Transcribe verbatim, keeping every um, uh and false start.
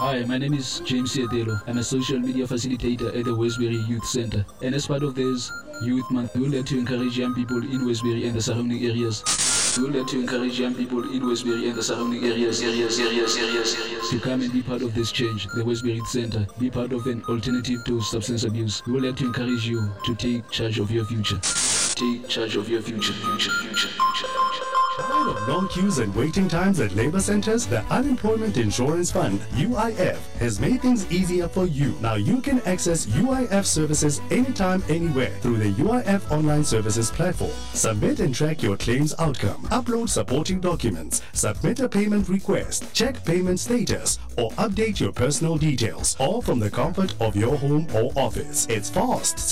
Hi, my name is James Siedelo. I'm a social media facilitator at the Westbury Youth Center. And as part of this Youth Month, we would like to encourage young people in Westbury and the surrounding areas. We would like to encourage young people in Westbury and the surrounding areas, areas, areas, areas, areas, to come and be part of this change, the Westbury Youth Center. Be part of an alternative to substance abuse. We would like to encourage you to take charge of your future. Take charge of your future, future, future, future. Tired of long queues and waiting times at labor centers? The Unemployment Insurance Fund, U I F, has made things easier for you. Now you can access U I F services anytime, anywhere through the U I F Online Services platform. Submit and track your claims outcome. Upload supporting documents. Submit a payment request. Check payment status or update your personal details, all from the comfort of your home or office. It's fast,